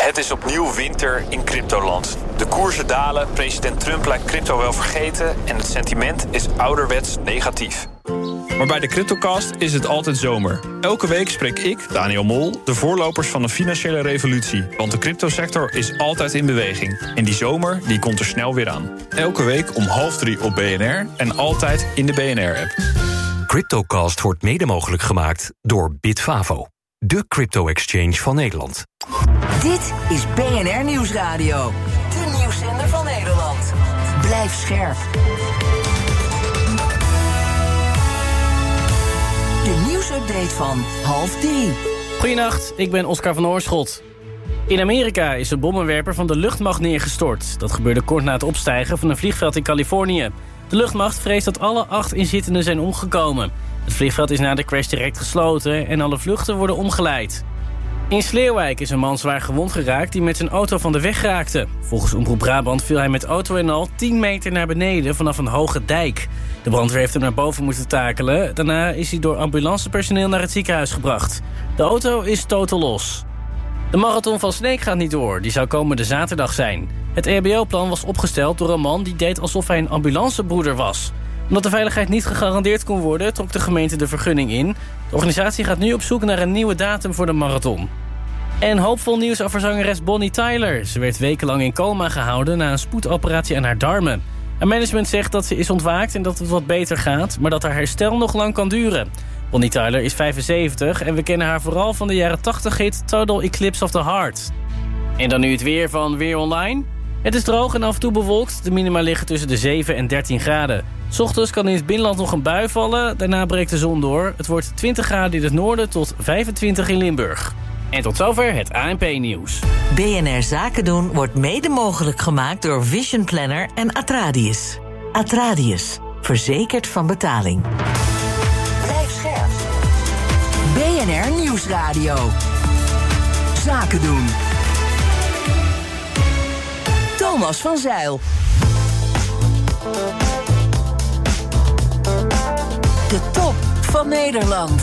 Het is opnieuw winter in cryptoland. De koersen dalen, president Trump lijkt crypto wel vergeten en het sentiment is ouderwets negatief. Maar bij de CryptoCast is het altijd zomer. Elke week spreek ik, Daniel Mol, de voorlopers van de financiële revolutie. Want de cryptosector is altijd in beweging. En die zomer die komt er snel weer aan. Elke week om 2:30 op BNR en altijd in de BNR-app. CryptoCast wordt mede mogelijk gemaakt door Bitfavo, de crypto-exchange van Nederland. Dit is BNR Nieuwsradio, de nieuwszender van Nederland. Blijf scherp. De nieuwsupdate van 2:30. Goedenacht, ik ben Oscar van Oorschot. In Amerika is een bommenwerper van de luchtmacht neergestort. Dat gebeurde kort na het opstijgen van een vliegveld in Californië. De luchtmacht vreest dat alle 8 inzittenden zijn omgekomen. Het vliegveld is na de crash direct gesloten en alle vluchten worden omgeleid. In Sleeuwijk is een man zwaar gewond geraakt die met zijn auto van de weg raakte. Volgens Omroep Brabant viel hij met auto en al 10 meter naar beneden vanaf een hoge dijk. De brandweer heeft hem naar boven moeten takelen. Daarna is hij door ambulancepersoneel naar het ziekenhuis gebracht. De auto is totaal los. De marathon van Sneek gaat niet door. Die zou komende zaterdag zijn. Het EHBO-plan was opgesteld door een man die deed alsof hij een ambulancebroeder was. Omdat de veiligheid niet gegarandeerd kon worden, trok de gemeente de vergunning in. De organisatie gaat nu op zoek naar een nieuwe datum voor de marathon. En hoopvol nieuws over zangeres Bonnie Tyler. Ze werd wekenlang in coma gehouden na een spoedoperatie aan haar darmen. Haar management zegt dat ze is ontwaakt en dat het wat beter gaat, maar dat haar herstel nog lang kan duren. Bonnie Tyler is 75 en we kennen haar vooral van de jaren 80-hit Total Eclipse of the Heart. En dan nu het weer van Weer Online. Het is droog en af en toe bewolkt. De minima liggen tussen de 7 en 13 graden. 's Ochtends kan in het binnenland nog een bui vallen. Daarna breekt de zon door. Het wordt 20 graden in het noorden tot 25 in Limburg. En tot zover het ANP-nieuws. BNR Zaken doen wordt mede mogelijk gemaakt door Vision Planner en Atradius. Atradius, verzekerd van betaling. Blijf scherp. BNR Nieuwsradio. Zaken doen. Thomas van Zijl. De top van Nederland.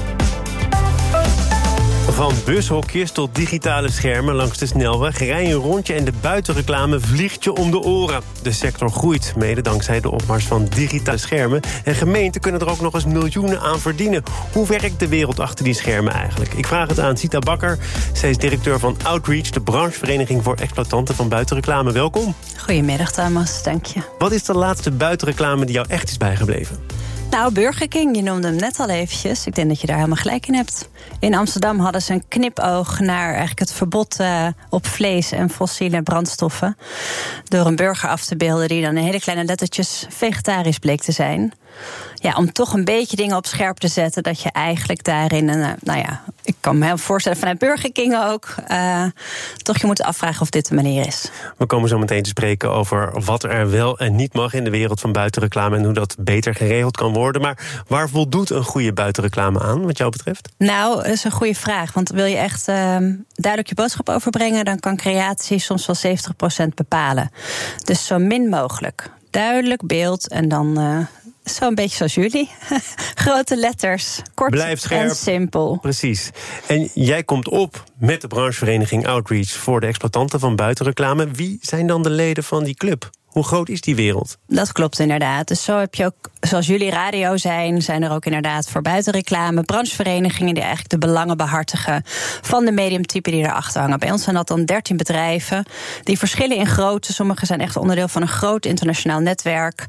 Van bushokjes tot digitale schermen langs de snelweg, rij een rondje en de buitenreclame vliegt je om de oren. De sector groeit, mede dankzij de opmars van digitale schermen. En gemeenten kunnen er ook nog eens miljoenen aan verdienen. Hoe werkt de wereld achter die schermen eigenlijk? Ik vraag het aan Sita Bakker. Zij is directeur van Outreach, de branchevereniging voor exploitanten van buitenreclame. Welkom. Goedemiddag, Thomas. Dank je. Wat is de laatste buitenreclame die jou echt is bijgebleven? Nou, Burger King, je noemde hem net al eventjes. Ik denk dat je daar helemaal gelijk in hebt. In Amsterdam hadden ze een knipoog naar eigenlijk het verbod op vlees en fossiele brandstoffen. Door een burger af te beelden die dan in hele kleine lettertjes vegetarisch bleek te zijn. Ja, om toch een beetje dingen op scherp te zetten, dat je eigenlijk daarin, ik kan me heel voorstellen vanuit Burger King ook, toch je moet afvragen of dit de manier is. We komen zo meteen te spreken over wat er wel en niet mag in de wereld van buitenreclame en hoe dat beter geregeld kan worden. Maar waar voldoet een goede buitenreclame aan, wat jou betreft? Nou, dat is een goede vraag. Want wil je echt duidelijk je boodschap overbrengen, dan kan creatie soms wel 70% bepalen. Dus zo min mogelijk. Duidelijk beeld en dan zo'n beetje zoals jullie. Grote letters, kort Blijf scherp. En simpel. Precies. En jij komt op met de branchevereniging Outreach voor de exploitanten van buitenreclame. Wie zijn dan de leden van die club? Hoe groot is die wereld? Dat klopt inderdaad. Dus zo heb je ook, zoals jullie radio zijn er ook inderdaad voor buitenreclame brancheverenigingen die eigenlijk de belangen behartigen van de mediumtypen die erachter hangen. Bij ons zijn dat dan 13 bedrijven. Die verschillen in grootte. Sommige zijn echt onderdeel van een groot internationaal netwerk.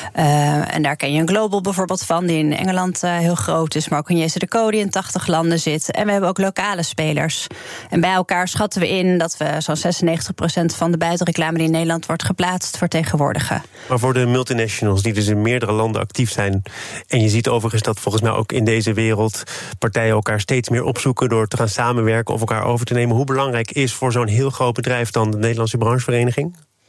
En daar ken je een Global bijvoorbeeld van, die in Engeland heel groot is, maar ook een JCDecaux die in 80 landen zit. En we hebben ook lokale spelers. En bij elkaar schatten we in dat we zo'n 96% van de buitenreclame die in Nederland wordt geplaatst vertegenwoordigen. Maar voor de multinationals die dus in meerdere landen actief zijn, en je ziet overigens dat volgens mij ook in deze wereld partijen elkaar steeds meer opzoeken door te gaan samenwerken of elkaar over te nemen. Hoe belangrijk is voor zo'n heel groot bedrijf dan de Nederlandse branchevereniging?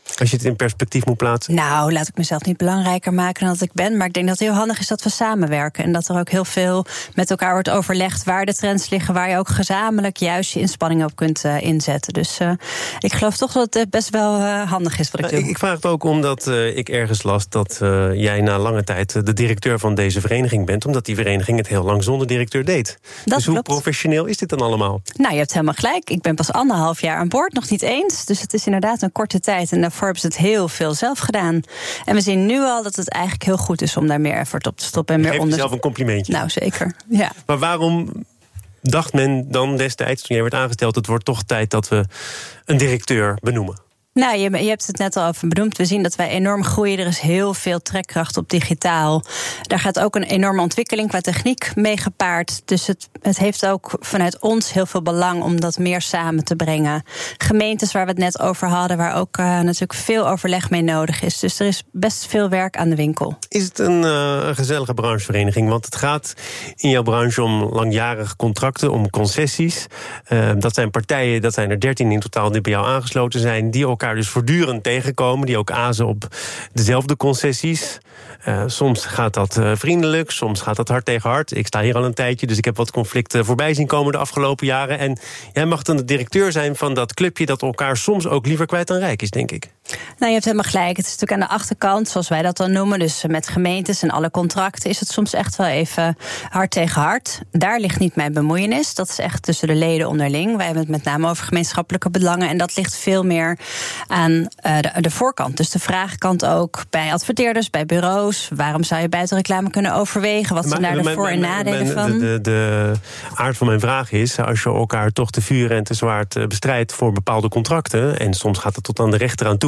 Als je het in perspectief moet plaatsen? Nou, laat ik mezelf niet belangrijker maken dan dat ik ben. Maar ik denk dat het heel handig is dat we samenwerken. En dat er ook heel veel met elkaar wordt overlegd waar de trends liggen, waar je ook gezamenlijk juist je inspanningen op kunt inzetten. Dus ik geloof toch dat het best wel handig is wat ik doe. Ik vraag het ook omdat ik ergens las dat jij na lange tijd de directeur van deze vereniging bent, omdat die vereniging het heel lang zonder directeur deed. Dus hoe professioneel is dit dan allemaal? Nou, je hebt helemaal gelijk. Ik ben pas 1,5 jaar aan boord, nog niet eens. Dus het is inderdaad een korte tijd. En daarvoor hebben ze het heel veel zelf gedaan. En we zien nu al dat het eigenlijk heel goed is om daar meer effort op te stoppen. En meer onderzoek. Geef jezelf een complimentje. Nou, zeker. Ja. Maar waarom dacht men dan destijds, toen jij werd aangesteld, het wordt toch tijd dat we een directeur benoemen? Nou, je hebt het net al over benoemd. We zien dat wij enorm groeien. Er is heel veel trekkracht op digitaal. Daar gaat ook een enorme ontwikkeling qua techniek mee gepaard. Dus het heeft ook vanuit ons heel veel belang om dat meer samen te brengen. Gemeentes waar we het net over hadden, waar ook natuurlijk veel overleg mee nodig is. Dus er is best veel werk aan de winkel. Is het een gezellige branchevereniging? Want het gaat in jouw branche om langjarige contracten, om concessies. Dat zijn partijen, dat zijn er 13 in totaal die bij jou aangesloten zijn, die elkaar dus voortdurend tegenkomen, die ook azen op dezelfde concessies. Soms gaat dat vriendelijk, soms gaat dat hard tegen hard. Ik sta hier al een tijdje, dus ik heb wat conflicten voorbij zien komen de afgelopen jaren. En jij mag dan de directeur zijn van dat clubje dat elkaar soms ook liever kwijt dan rijk is, denk ik. Nou, je hebt helemaal gelijk. Het is natuurlijk aan de achterkant, zoals wij dat dan noemen, dus met gemeentes en alle contracten, is het soms echt wel even hard tegen hard. Daar ligt niet mijn bemoeienis. Dat is echt tussen de leden onderling. Wij hebben het met name over gemeenschappelijke belangen en dat ligt veel meer aan de voorkant. Dus de vraagkant ook bij adverteerders, bij bureaus. Waarom zou je buitenreclame kunnen overwegen? Wat zijn daar de voor- en nadelen van? De aard van mijn vraag is, als je elkaar toch te vuur en te zwaard bestrijdt voor bepaalde contracten, en soms gaat het tot aan de rechter aan toe,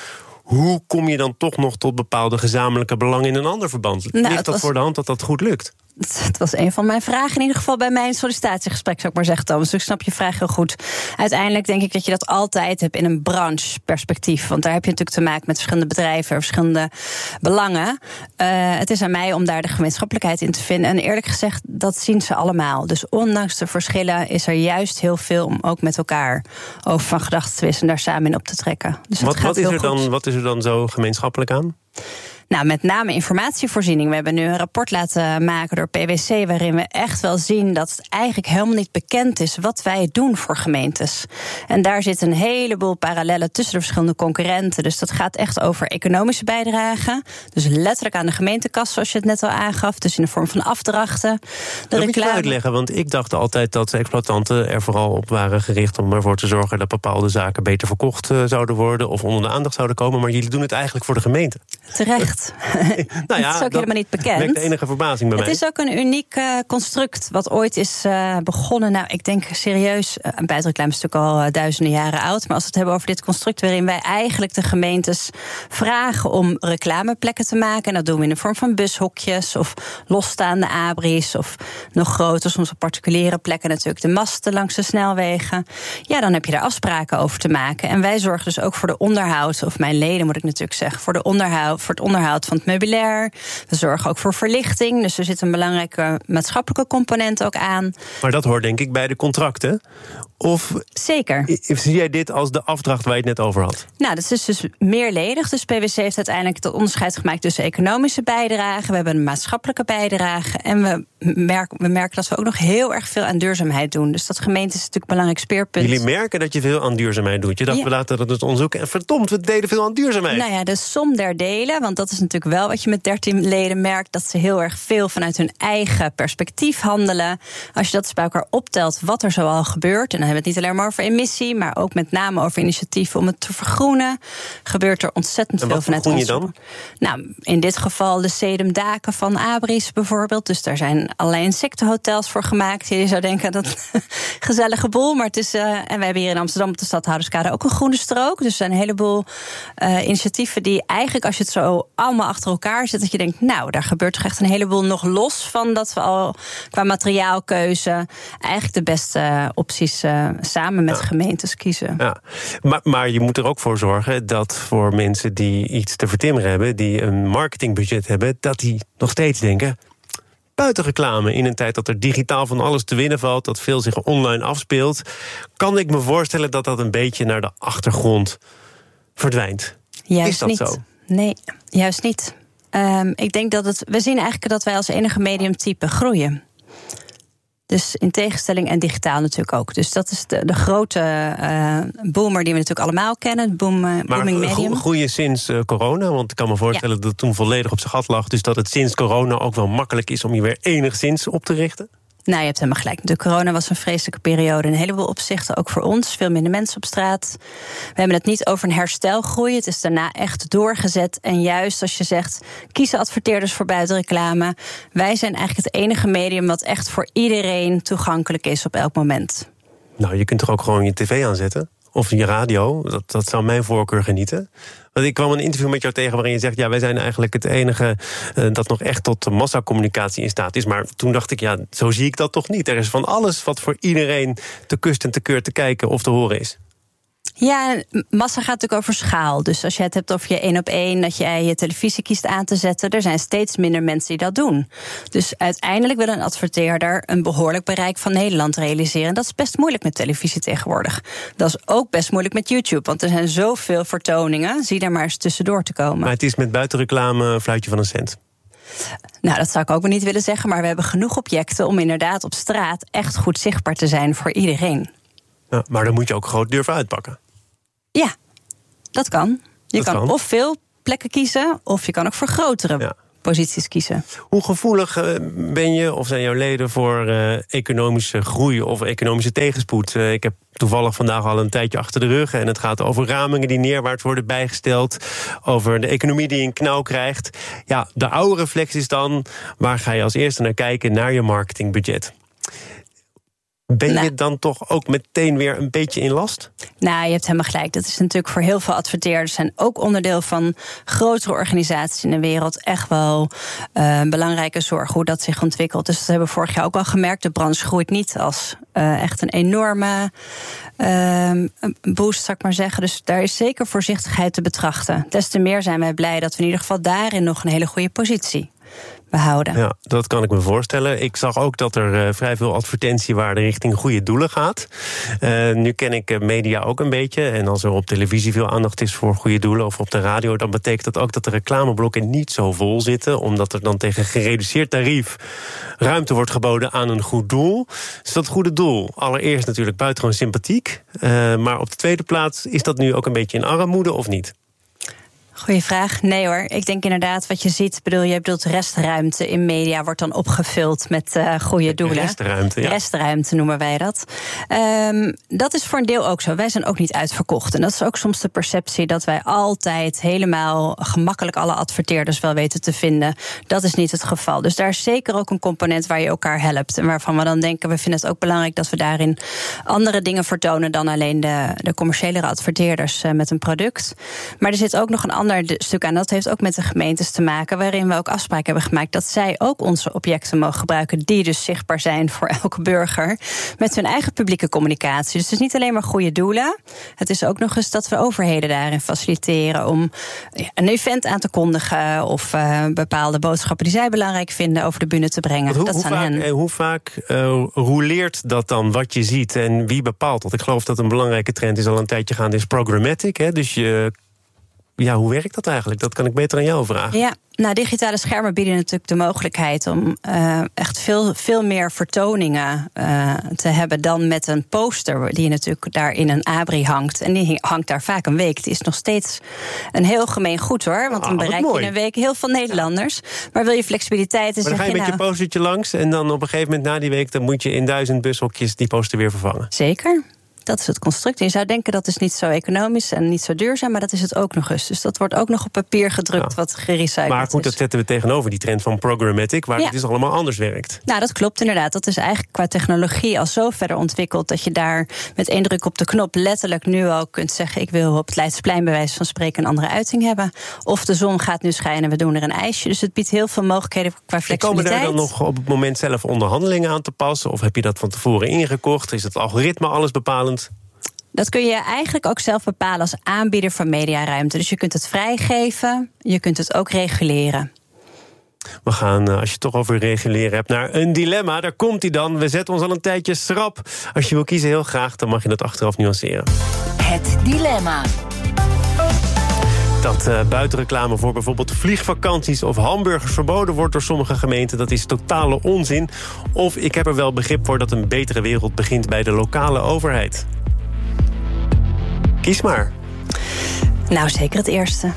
hoe kom je dan toch nog tot bepaalde gezamenlijke belangen in een ander verband? Ligt dat voor de hand dat dat goed lukt? Het was een van mijn vragen in ieder geval bij mijn sollicitatiegesprek, zou ik maar zeggen, Thomas. Dus ik snap je vraag heel goed. Uiteindelijk denk ik dat je dat altijd hebt in een brancheperspectief. Want daar heb je natuurlijk te maken met verschillende bedrijven, verschillende belangen. Het is aan mij om daar de gemeenschappelijkheid in te vinden. En eerlijk gezegd, dat zien ze allemaal. Dus ondanks de verschillen is er juist heel veel om ook met elkaar over van gedachten te wisselen en daar samen in op te trekken. Dus wat is er dan zo gemeenschappelijk aan? Nou, met name informatievoorziening. We hebben nu een rapport laten maken door PwC, waarin we echt wel zien dat het eigenlijk helemaal niet bekend is wat wij doen voor gemeentes. En daar zit een heleboel parallellen tussen de verschillende concurrenten. Dus dat gaat echt over economische bijdragen. Dus letterlijk aan de gemeentekas, zoals je het net al aangaf. Dus in de vorm van afdrachten. Dat moet je uitleggen, want ik dacht altijd dat exploitanten er vooral op waren gericht om ervoor te zorgen dat bepaalde zaken beter verkocht zouden worden of onder de aandacht zouden komen. Maar jullie doen het eigenlijk voor de gemeente. Terecht. Nou ja, dat is ook helemaal niet bekend. Dat de enige verbazing bij mij. Het is ook een uniek construct wat ooit is begonnen. Nou, ik denk serieus, buitenreclame is natuurlijk al duizenden jaren oud. Maar als we het hebben over dit construct waarin wij eigenlijk de gemeentes vragen om reclameplekken te maken. En dat doen we in de vorm van bushokjes of losstaande abris of nog groter, soms op particuliere plekken natuurlijk de masten langs de snelwegen. Ja, dan heb je daar afspraken over te maken. En wij zorgen dus ook voor de onderhoud, of mijn leden moet ik natuurlijk zeggen, voor het onderhoud van het meubilair. We zorgen ook voor verlichting. Dus er zit een belangrijke maatschappelijke component ook aan. Maar dat hoort denk ik bij de contracten. Of zeker. Zie jij dit als de afdracht waar je het net over had? Nou, dat is dus meerledig. Dus PwC heeft uiteindelijk dat onderscheid gemaakt tussen economische bijdragen. We hebben een maatschappelijke bijdrage. En we merken dat we ook nog heel erg veel aan duurzaamheid doen. Dus dat gemeente is natuurlijk een belangrijk speerpunt. Jullie merken dat je veel aan duurzaamheid doet. Je dacht, we laten dat het onderzoeken. En verdomd, we deden veel aan duurzaamheid. Nou ja, de som der delen. Want dat is natuurlijk wel wat je met 13 leden merkt. Dat ze heel erg veel vanuit hun eigen perspectief handelen. Als je dat eens bij elkaar optelt wat er zoal gebeurt. En dan hebben we het niet alleen maar over emissie, maar ook met name over initiatieven om het te vergroenen. Gebeurt er ontzettend veel vanuit ons. En wat vergroen je dan? Nou, in dit geval de sedumdaken van Abris bijvoorbeeld. Dus daar zijn allerlei insectenhotels voor gemaakt. Je zou denken dat gezellige boel. Maar het is, en wij hebben hier in Amsterdam op de Stadhouderskade ook een groene strook. Dus er zijn een heleboel initiatieven die eigenlijk, als je het zo allemaal achter elkaar zet, dat je denkt, nou, daar gebeurt toch echt een heleboel nog los van dat we al qua materiaalkeuze eigenlijk de beste opties samen met gemeentes kiezen. Ja. Maar je moet er ook voor zorgen dat voor mensen die iets te vertimmeren hebben, die een marketingbudget hebben, dat die nog steeds denken, buitenreclame in een tijd dat er digitaal van alles te winnen valt, dat veel zich online afspeelt, kan ik me voorstellen dat dat een beetje naar de achtergrond verdwijnt. Juist is dat niet. zo? Nee, juist niet. Ik denk we zien eigenlijk dat wij als enige mediumtype groeien. Dus in tegenstelling en digitaal natuurlijk ook. Dus dat is de grote boomer die we natuurlijk allemaal kennen. Booming medium. Groeien sinds corona? Want ik kan me voorstellen dat het toen volledig op zijn gat lag. Dus dat het sinds corona ook wel makkelijk is om je weer enigszins op te richten? Nou, je hebt helemaal gelijk. De corona was een vreselijke periode in een heleboel opzichten. Ook voor ons, veel minder mensen op straat. We hebben het niet over een herstelgroei. Het is daarna echt doorgezet. En juist als je zegt, kiezen adverteerders voor buitenreclame. Wij zijn eigenlijk het enige medium wat echt voor iedereen toegankelijk is op elk moment. Nou, je kunt toch ook gewoon je tv aanzetten? Of je radio? Dat zou mijn voorkeur genieten. Want ik kwam een interview met jou tegen waarin je zegt, ja, wij zijn eigenlijk het enige dat nog echt tot massacommunicatie in staat is. Maar toen dacht ik, ja, zo zie ik dat toch niet. Er is van alles wat voor iedereen te kust en te keur te kijken of te horen is. Ja, massa gaat natuurlijk over schaal. Dus als je het hebt over je 1-op-1, dat jij je televisie kiest aan te zetten, er zijn steeds minder mensen die dat doen. Dus uiteindelijk wil een adverteerder een behoorlijk bereik van Nederland realiseren. En dat is best moeilijk met televisie tegenwoordig. Dat is ook best moeilijk met YouTube, want er zijn zoveel vertoningen. Zie daar maar eens tussendoor te komen. Maar het is met buitenreclame een fluitje van een cent. Nou, dat zou ik ook wel niet willen zeggen, maar we hebben genoeg objecten om inderdaad op straat echt goed zichtbaar te zijn voor iedereen. Ja, maar dan moet je ook groot durven uitpakken. Ja, dat kan. Je kan of veel plekken kiezen, of je kan ook voor grotere posities kiezen. Hoe gevoelig ben je, of zijn jouw leden, voor economische groei of economische tegenspoed? Ik heb toevallig vandaag al een tijdje achter de rug en het gaat over ramingen die neerwaarts worden bijgesteld, over de economie die een knauw krijgt. Ja, de oude reflex is dan, waar ga je als eerste naar kijken? Naar je marketingbudget. Ben je dan toch ook meteen weer een beetje in last? Nou, je hebt helemaal gelijk. Dat is natuurlijk voor heel veel adverteerders en ook onderdeel van grotere organisaties in de wereld echt wel een belangrijke zorg hoe dat zich ontwikkelt. Dus dat hebben we vorig jaar ook al gemerkt. De branche groeit niet als echt een enorme boost, zou ik maar zeggen. Dus daar is zeker voorzichtigheid te betrachten. Des te meer zijn wij blij dat we in ieder geval daarin nog een hele goede positie behouden. Ja, dat kan ik me voorstellen. Ik zag ook dat er vrij veel advertentiewaarde richting goede doelen gaat. Nu ken ik media ook een beetje. En als er op televisie veel aandacht is voor goede doelen of op de radio, dan betekent dat ook dat de reclameblokken niet zo vol zitten, omdat er dan tegen gereduceerd tarief ruimte wordt geboden aan een goed doel. Dus dat goede doel, allereerst natuurlijk buitengewoon sympathiek. Maar op de tweede plaats, is dat nu ook een beetje in armoede of niet? Goeie vraag. Nee hoor, ik denk inderdaad wat je ziet, je bedoelt restruimte in media wordt dan opgevuld met goede doelen. Restruimte, ja. Restruimte noemen wij dat. Dat is voor een deel ook zo. Wij zijn ook niet uitverkocht. En dat is ook soms de perceptie dat wij altijd helemaal gemakkelijk alle adverteerders wel weten te vinden. Dat is niet het geval. Dus daar is zeker ook een component waar je elkaar helpt. En waarvan we dan denken, we vinden het ook belangrijk dat we daarin andere dingen vertonen dan alleen de commerciële adverteerders met een product. Maar er zit ook nog een ander stuk aan. Dat heeft ook met de gemeentes te maken, waarin we ook afspraken hebben gemaakt dat zij ook onze objecten mogen gebruiken, die dus zichtbaar zijn voor elke burger, met hun eigen publieke communicatie. Dus het is niet alleen maar goede doelen. Het is ook nog eens dat we overheden daarin faciliteren om een event aan te kondigen of bepaalde boodschappen die zij belangrijk vinden over de bühne te brengen. Hoe vaak rouleert dat dan, wat je ziet en wie bepaalt dat? Ik geloof dat een belangrijke trend is al een tijdje gaande, is programmatic. Hè? Dus hoe werkt dat eigenlijk? Dat kan ik beter aan jou vragen. Ja, nou, digitale schermen bieden natuurlijk de mogelijkheid om echt veel meer vertoningen te hebben dan met een poster die natuurlijk daar in een abri hangt. En die hangt daar vaak een week. Die is nog steeds een heel gemeen goed hoor, want dan bereik je in een week heel veel Nederlanders. Maar wil je flexibiliteit, maar dan ga je met je postertje langs en dan op een gegeven moment na die week, dan moet je in 1000 bushokjes die poster weer vervangen. Zeker. Dat is het construct. Je zou denken dat is niet zo economisch en niet zo duurzaam, maar dat is het ook nog eens. Dus dat wordt ook nog op papier gedrukt wat gerecycled is. Maar goed, dat zetten we tegenover die trend van programmatic, waar het dus allemaal anders werkt. Nou, dat klopt inderdaad. Dat is eigenlijk qua technologie al zo verder ontwikkeld dat je daar met één druk op de knop letterlijk nu al kunt zeggen, ik wil op het Leidsplein bij wijze van spreken een andere uiting hebben. Of de zon gaat nu schijnen, we doen er een ijsje. Dus het biedt heel veel mogelijkheden qua flexibiliteit. Komen daar dan nog op het moment zelf onderhandelingen aan te passen? Of heb je dat van tevoren ingekocht? Is het algoritme alles bepalend? Dat kun je eigenlijk ook zelf bepalen als aanbieder van mediaruimte. Dus je kunt het vrijgeven, je kunt het ook reguleren. We gaan, als je het toch over reguleren hebt, naar een dilemma. Daar komt hij dan. We zetten ons al een tijdje schrap. Als je wil kiezen, heel graag, dan mag je dat achteraf nuanceren. Het dilemma. Dat buitenreclame voor bijvoorbeeld vliegvakanties of hamburgers verboden wordt door sommige gemeenten, dat is totale onzin. Of ik heb er wel begrip voor dat een betere wereld begint bij de lokale overheid. Kies maar. Nou, zeker het eerste.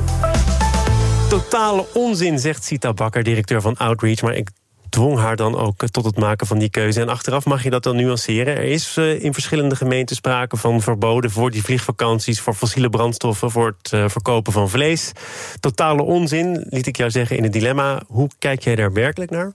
Totale onzin, zegt Sita Bakker, directeur van Outreach. Maar ik dwong haar dan ook tot het maken van die keuze. En achteraf mag je dat dan nuanceren. Er is in verschillende gemeenten sprake van verboden voor die vliegvakanties, voor fossiele brandstoffen, voor het verkopen van vlees. Totale onzin, liet ik jou zeggen in het dilemma. Hoe kijk jij daar werkelijk naar?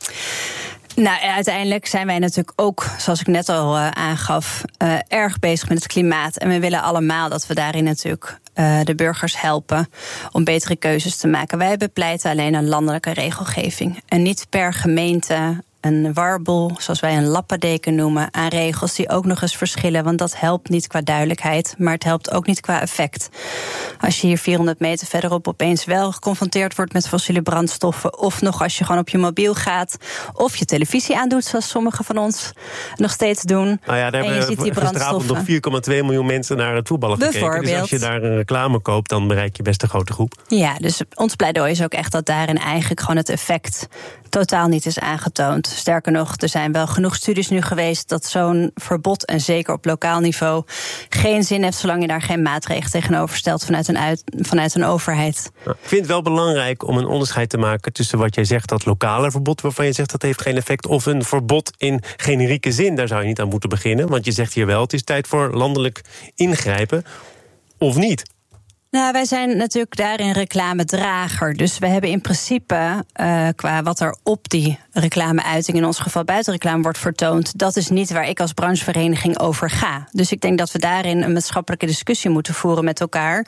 Nou, uiteindelijk zijn wij natuurlijk ook, zoals ik net al aangaf, erg bezig met het klimaat. En we willen allemaal dat we daarin natuurlijk de burgers helpen om betere keuzes te maken. Wij bepleiten alleen een landelijke regelgeving. En niet per gemeente een warboel, zoals wij een lappendeken noemen, aan regels die ook nog eens verschillen. Want dat helpt niet qua duidelijkheid, maar het helpt ook niet qua effect. Als je hier 400 meter verderop opeens wel geconfronteerd wordt met fossiele brandstoffen, of nog als je gewoon op je mobiel gaat, of je televisie aandoet, zoals sommigen van ons nog steeds doen. Nou ja, daar hebben gisteravond nog 4,2 miljoen mensen naar het voetballen gekeken. Dus als je daar een reclame koopt, dan bereik je best een grote groep. Ja, dus ons pleidooi is ook echt dat daarin eigenlijk gewoon het effect totaal niet is aangetoond. Sterker nog, er zijn wel genoeg studies nu geweest dat zo'n verbod, en zeker op lokaal niveau, geen zin heeft zolang je daar geen maatregelen tegenover stelt vanuit een overheid. Nou, ik vind het wel belangrijk om een onderscheid te maken tussen wat jij zegt, dat lokale verbod waarvan je zegt dat heeft geen effect, of een verbod in generieke zin. Daar zou je niet aan moeten beginnen, want je zegt hier wel, het is tijd voor landelijk ingrijpen, of niet? Nou, wij zijn natuurlijk daarin reclamedrager. Dus we hebben in principe, qua wat er op die reclameuiting, in ons geval buitenreclame, wordt vertoond, dat is niet waar ik als branchevereniging over ga. Dus ik denk dat we daarin een maatschappelijke discussie moeten voeren met elkaar.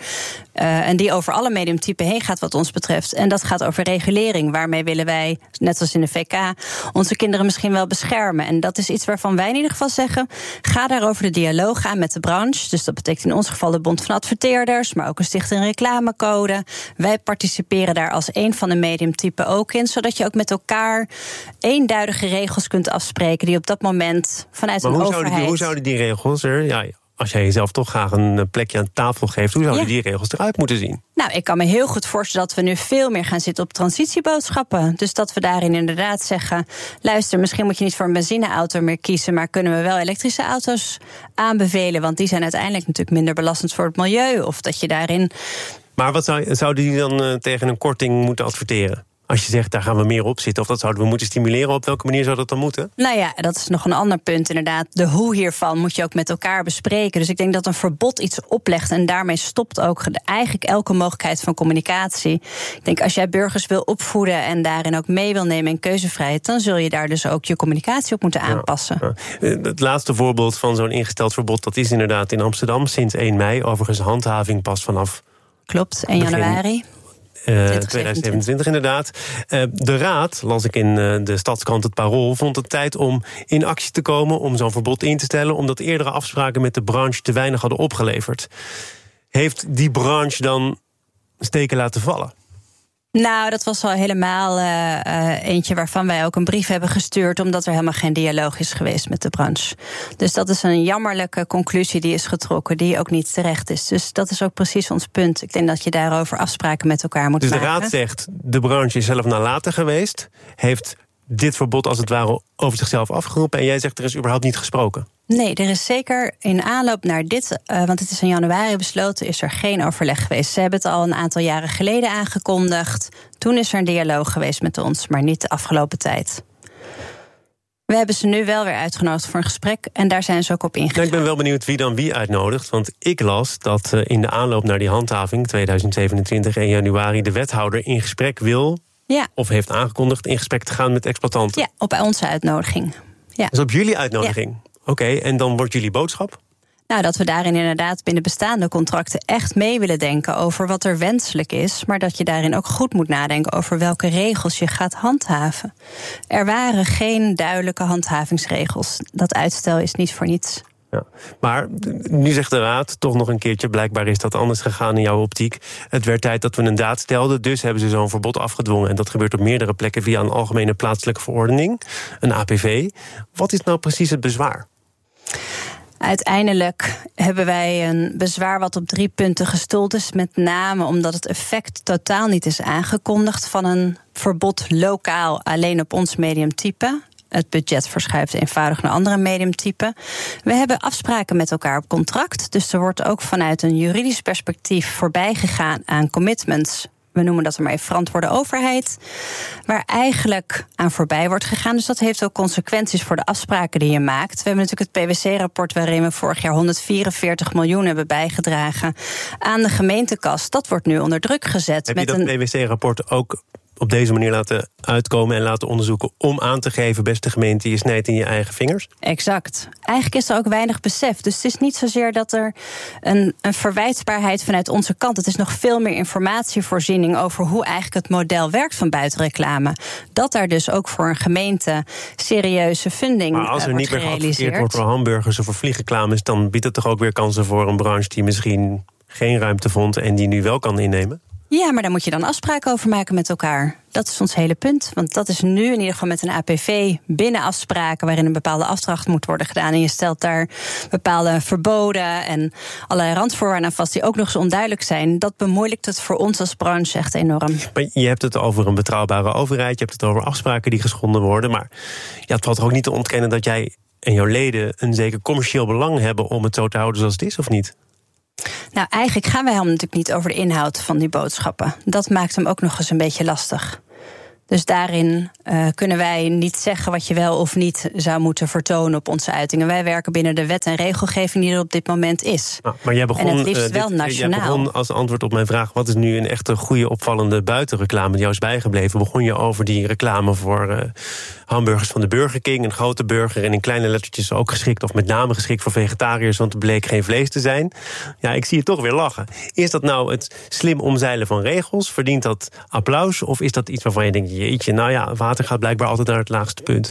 En die over alle mediumtypen heen gaat wat ons betreft. En dat gaat over regulering. Waarmee willen wij, net als in de VK, onze kinderen misschien wel beschermen. En dat is iets waarvan wij in ieder geval zeggen, ga daarover de dialoog aan met de branche. Dus dat betekent in ons geval de Bond van Adverteerders, maar ook een Stichting Reclamecode. Wij participeren daar als een van de mediumtypen ook in, zodat je ook met elkaar eenduidige regels kunt afspreken die op dat moment vanuit een overheid. Hoe zouden die regels er, ja, als jij jezelf toch graag een plekje aan tafel geeft, hoe zouden die regels eruit moeten zien? Nou, ik kan me heel goed voorstellen dat we nu veel meer gaan zitten op transitieboodschappen. Dus dat we daarin inderdaad zeggen, luister, misschien moet je niet voor een benzineauto meer kiezen, maar kunnen we wel elektrische auto's aanbevelen, want die zijn uiteindelijk natuurlijk minder belastend voor het milieu. Of dat je daarin. Maar wat zouden die dan tegen een korting moeten adverteren? Als je zegt, daar gaan we meer op zitten, of dat zouden we moeten stimuleren, op welke manier zou dat dan moeten? Nou ja, dat is nog een ander punt inderdaad. De hoe hiervan moet je ook met elkaar bespreken. Dus ik denk dat een verbod iets oplegt en daarmee stopt ook eigenlijk elke mogelijkheid van communicatie. Ik denk, als jij burgers wil opvoeden en daarin ook mee wil nemen in keuzevrijheid, dan zul je daar dus ook je communicatie op moeten aanpassen. Ja. Het laatste voorbeeld van zo'n ingesteld verbod, dat is inderdaad in Amsterdam sinds 1 mei. Overigens handhaving pas vanaf. Klopt, 1 januari. 2027 inderdaad. De Raad, las ik in de Stadskrant Het Parool, vond het tijd om in actie te komen om zo'n verbod in te stellen, omdat eerdere afspraken met de branche te weinig hadden opgeleverd. Heeft die branche dan steken laten vallen? Nou, dat was al helemaal eentje waarvan wij ook een brief hebben gestuurd, omdat er helemaal geen dialoog is geweest met de branche. Dus dat is een jammerlijke conclusie die is getrokken, die ook niet terecht is. Dus dat is ook precies ons punt. Ik denk dat je daarover afspraken met elkaar moet maken. Dus de Raad zegt, de branche is zelf nalatig geweest, heeft dit verbod als het ware over zichzelf afgeroepen, en jij zegt, er is überhaupt niet gesproken. Nee, er is zeker in aanloop naar dit, want het is in januari besloten, is er geen overleg geweest. Ze hebben het al een aantal jaren geleden aangekondigd. Toen is er een dialoog geweest met ons, maar niet de afgelopen tijd. We hebben ze nu wel weer uitgenodigd voor een gesprek en daar zijn ze ook op ingegaan. Nou, ik ben wel benieuwd wie dan wie uitnodigt, want ik las dat in de aanloop naar die handhaving 2027 en januari de wethouder in gesprek wil, of heeft aangekondigd in gesprek te gaan met exploitanten. Ja, op onze uitnodiging. Ja. Dus op jullie uitnodiging? Ja. Oké, en dan wordt jullie boodschap? Nou, dat we daarin inderdaad binnen bestaande contracten echt mee willen denken over wat er wenselijk is, maar dat je daarin ook goed moet nadenken over welke regels je gaat handhaven. Er waren geen duidelijke handhavingsregels. Dat uitstel is niet voor niets. Ja. Maar nu zegt de Raad toch nog een keertje, blijkbaar is dat anders gegaan in jouw optiek. Het werd tijd dat we een daad stelden, dus hebben ze zo'n verbod afgedwongen. En dat gebeurt op meerdere plekken via een algemene plaatselijke verordening, een APV. Wat is nou precies het bezwaar? Uiteindelijk hebben wij een bezwaar wat op 3 punten gestoeld is. Met name omdat het effect totaal niet is aangekondigd van een verbod lokaal alleen op ons mediumtype. Het budget verschuift eenvoudig naar andere mediumtypen. We hebben afspraken met elkaar op contract. Dus er wordt ook vanuit een juridisch perspectief voorbij gegaan aan commitments. We noemen dat maar even verantwoorde overheid. Waar eigenlijk aan voorbij wordt gegaan. Dus dat heeft ook consequenties voor de afspraken die je maakt. We hebben natuurlijk het PwC-rapport waarin we vorig jaar 144 miljoen hebben bijgedragen aan de gemeentekas. Dat wordt nu onder druk gezet. Heb je dat PwC-rapport ook op deze manier laten uitkomen en laten onderzoeken om aan te geven, beste gemeente, je snijdt in je eigen vingers? Exact. Eigenlijk is er ook weinig besef. Dus het is niet zozeer dat er een verwijtbaarheid vanuit onze kant. Het is nog veel meer informatievoorziening over hoe eigenlijk het model werkt van buitenreclame. Dat daar dus ook voor een gemeente serieuze funding wordt gerealiseerd. Maar als er niet meer geadverteerd wordt voor hamburgers of voor vliegreclames, dan biedt het toch ook weer kansen voor een branche die misschien geen ruimte vond en die nu wel kan innemen? Ja, maar daar moet je dan afspraken over maken met elkaar. Dat is ons hele punt. Want dat is nu in ieder geval met een APV binnen afspraken waarin een bepaalde afdracht moet worden gedaan. En je stelt daar bepaalde verboden en allerlei randvoorwaarden aan vast die ook nog eens onduidelijk zijn. Dat bemoeilijkt het voor ons als branche echt enorm. Maar je hebt het over een betrouwbare overheid, je hebt het over afspraken die geschonden worden. Maar ja, het valt er ook niet te ontkennen dat jij en jouw leden een zeker commercieel belang hebben om het zo te houden zoals het is, of niet? Nou, eigenlijk gaan wij helemaal natuurlijk niet over de inhoud van die boodschappen. Dat maakt hem ook nog eens een beetje lastig. Dus daarin kunnen wij niet zeggen wat je wel of niet zou moeten vertonen op onze uitingen. Wij werken binnen de wet en regelgeving die er op dit moment is. Maar jij begon, en het liefst wel nationaal. Jij begon als antwoord op mijn vraag, wat is nu een echte goede opvallende buitenreclame die jou is bijgebleven? Begon je over die reclame voor hamburgers van de Burger King, een grote burger en in kleine lettertjes ook geschikt, of met name geschikt voor vegetariërs, want er bleek geen vlees te zijn. Ja, ik zie je toch weer lachen. Is dat nou het slim omzeilen van regels? Verdient dat applaus? Of is dat iets waarvan je denkt, jeetje, nou ja, water gaat blijkbaar altijd naar het laagste punt?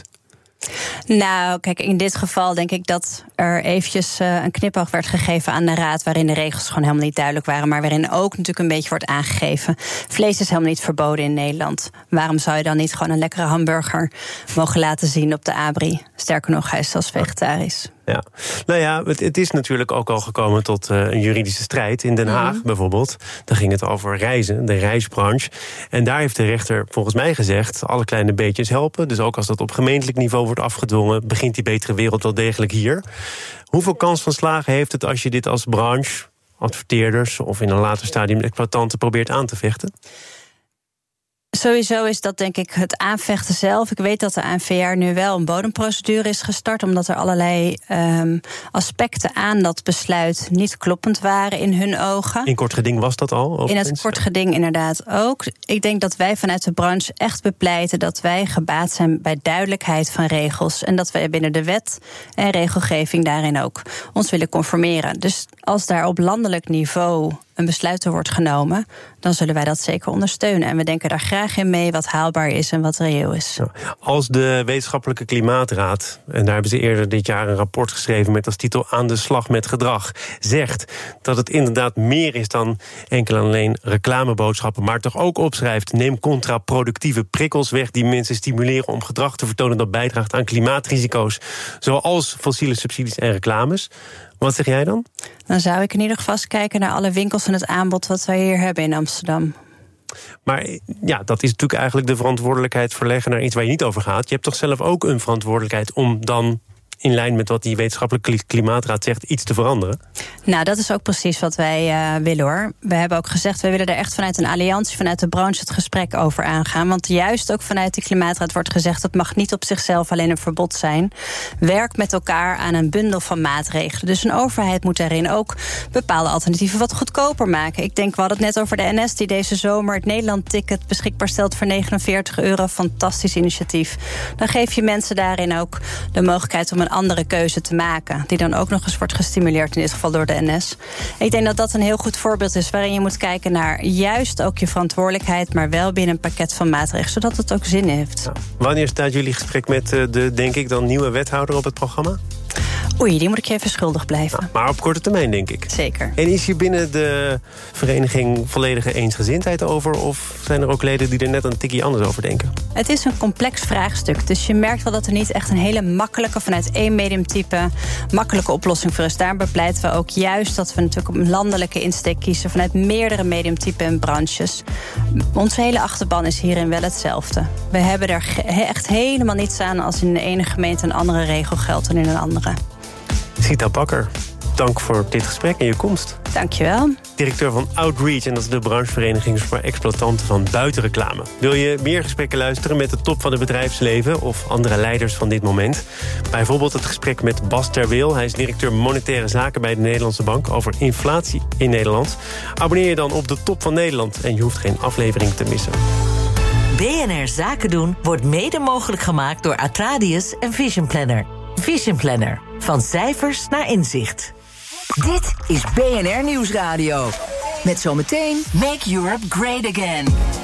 Nou, kijk, in dit geval denk ik dat er eventjes een knipoog werd gegeven aan de raad, waarin de regels gewoon helemaal niet duidelijk waren, maar waarin ook natuurlijk een beetje wordt aangegeven. Vlees is helemaal niet verboden in Nederland. Waarom zou je dan niet gewoon een lekkere hamburger mogen laten zien op de ABRI? Sterker nog, hij is zelfs vegetarisch. Ja, nou ja, het is natuurlijk ook al gekomen tot een juridische strijd. In Den Haag bijvoorbeeld, daar ging het over reizen, de reisbranche. En daar heeft de rechter volgens mij gezegd, alle kleine beetjes helpen. Dus ook als dat op gemeentelijk niveau wordt afgedwongen, begint die betere wereld wel degelijk hier. Hoeveel kans van slagen heeft het als je dit als branche, adverteerders of in een later stadium exploitanten probeert aan te vechten? Sowieso is dat denk ik het aanvechten zelf. Ik weet dat de ANVR nu wel een bodemprocedure is gestart, omdat er allerlei aspecten aan dat besluit niet kloppend waren in hun ogen. In kort geding was dat al? In het kort geding inderdaad ook. Ik denk dat wij vanuit de branche echt bepleiten dat wij gebaat zijn bij duidelijkheid van regels en dat wij binnen de wet en regelgeving daarin ook ons willen conformeren. Dus als daar op landelijk niveau een besluit er wordt genomen, dan zullen wij dat zeker ondersteunen. En we denken daar graag in mee wat haalbaar is en wat reëel is. Als de Wetenschappelijke Klimaatraad, en daar hebben ze eerder dit jaar een rapport geschreven met als titel Aan de slag met gedrag, zegt dat het inderdaad meer is dan enkel en alleen reclameboodschappen, maar toch ook opschrijft, neem contraproductieve prikkels weg die mensen stimuleren om gedrag te vertonen dat bijdraagt aan klimaatrisico's, zoals fossiele subsidies en reclames. Wat zeg jij dan? Dan zou ik in ieder geval eens kijken naar alle winkels en het aanbod wat wij hier hebben in Amsterdam. Maar ja, dat is natuurlijk eigenlijk de verantwoordelijkheid verleggen naar iets waar je niet over gaat. Je hebt toch zelf ook een verantwoordelijkheid om dan in lijn met wat die Wetenschappelijke Klimaatraad zegt, iets te veranderen? Nou, dat is ook precies wat wij willen, hoor. We hebben ook gezegd, wij willen er echt vanuit een alliantie, vanuit de branche het gesprek over aangaan. Want juist ook vanuit die Klimaatraad wordt gezegd, het mag niet op zichzelf alleen een verbod zijn. Werk met elkaar aan een bundel van maatregelen. Dus een overheid moet daarin ook bepaalde alternatieven wat goedkoper maken. Ik denk, we hadden het net over de NS die deze zomer het Nederland-ticket beschikbaar stelt voor €49. Fantastisch initiatief. Dan geef je mensen daarin ook de mogelijkheid om een andere keuze te maken, die dan ook nog eens wordt gestimuleerd, in dit geval door de NS. Ik denk dat dat een heel goed voorbeeld is, waarin je moet kijken naar juist ook je verantwoordelijkheid, maar wel binnen een pakket van maatregelen, zodat het ook zin heeft. Ja. Wanneer staat jullie gesprek met de, denk ik, dan nieuwe wethouder op het programma? Oei, die moet ik je even schuldig blijven. Nou, maar op korte termijn, denk ik. Zeker. En is hier binnen de vereniging volledige eensgezindheid over? Of zijn er ook leden die er net een tikkie anders over denken? Het is een complex vraagstuk. Dus je merkt wel dat er niet echt een hele makkelijke, vanuit één mediumtype, makkelijke oplossing voor is. Daar bepleiten we ook juist dat we natuurlijk een landelijke insteek kiezen vanuit meerdere mediumtypen en branches. Onze hele achterban is hierin wel hetzelfde. We hebben er echt helemaal niets aan als in de ene gemeente een andere regel geldt dan in een andere. Sita Bakker, dank voor dit gesprek en je komst. Dankjewel. Directeur van Outreach, en dat is de branchevereniging voor exploitanten van buitenreclame. Wil je meer gesprekken luisteren met de top van het bedrijfsleven of andere leiders van dit moment? Bijvoorbeeld het gesprek met Bas Terweel. Hij is directeur monetaire zaken bij de Nederlandse Bank over inflatie in Nederland. Abonneer je dan op de Top van Nederland en je hoeft geen aflevering te missen. BNR Zaken doen wordt mede mogelijk gemaakt door Atradius en Vision Planner. Vision Planner. Van cijfers naar inzicht. Dit is BNR Nieuwsradio. Met zometeen Make Europe Great Again.